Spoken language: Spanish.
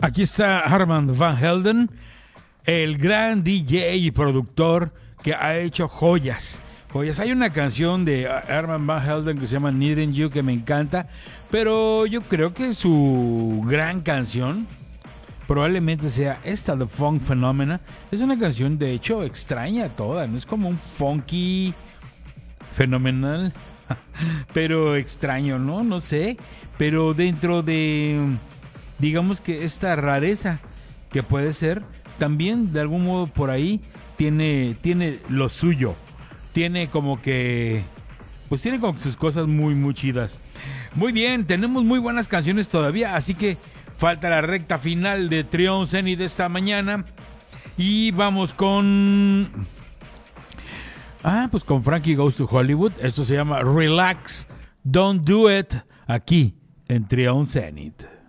Aquí está Armand Van Helden, el gran DJ y productor que ha hecho joyas. Hay una canción de Armand Van Helden que se llama Needing You que me encanta, pero yo creo que su gran canción probablemente sea esta, The Funk Phenomena. Es una canción de hecho extraña toda, no es como un funky fenomenal, pero extraño, ¿no? No sé, pero dentro de, digamos que esta rareza que puede ser, también de algún modo por ahí tiene lo suyo. Tiene como que, pues tiene como que sus cosas muy, muy chidas. Muy bien, tenemos muy buenas canciones todavía, así que falta la recta final de Trio On Zenith de esta mañana. Y vamos con... pues con Frankie Goes to Hollywood. Esto se llama Relax, Don't Do It, aquí en Trio On Zenith.